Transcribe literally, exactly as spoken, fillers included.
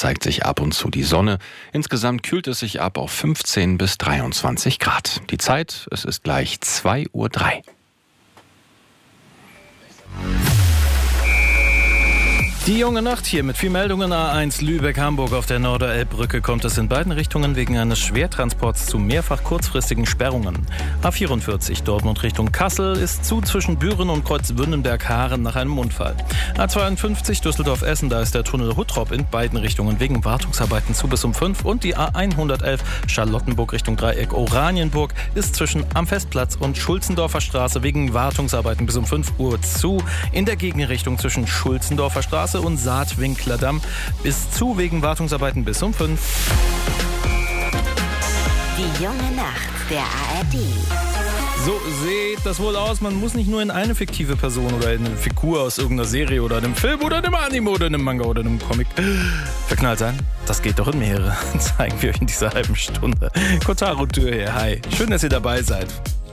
zeigt sich ab und zu die Sonne. Insgesamt kühlt es sich ab auf fünfzehn bis dreiundzwanzig Grad. Die Zeit, es ist gleich zwei Uhr drei. Die junge Nacht hier mit vier Meldungen. A eins Lübeck-Hamburg. Auf der Norderelbbrücke kommt es in beiden Richtungen wegen eines Schwertransports zu mehrfach kurzfristigen Sperrungen. A vierundvierzig Dortmund Richtung Kassel ist zu zwischen Büren und Kreuzwündenberg-Haaren nach einem Unfall. A zweiundfünfzig Düsseldorf-Essen, da ist der Tunnel Huttrop in beiden Richtungen wegen Wartungsarbeiten zu bis um fünf. Und die A hundertelf Charlottenburg Richtung Dreieck Oranienburg ist zwischen am Festplatz und Schulzendorfer Straße wegen Wartungsarbeiten bis um fünf Uhr zu. In der Gegenrichtung zwischen Schulzendorfer Straße und Saatwinkler Damm ist zu wegen Wartungsarbeiten bis um fünf. Die junge Nacht der A R D. So sieht das wohl aus. Man muss nicht nur in eine fiktive Person oder in eine Figur aus irgendeiner Serie oder einem Film oder einem Anime oder einem Manga oder einem Comic verknallt sein. Das geht doch in mehrere. Zeigen wir euch in dieser halben Stunde. Kotaro Tür hier. Hi. Schön, dass ihr dabei seid.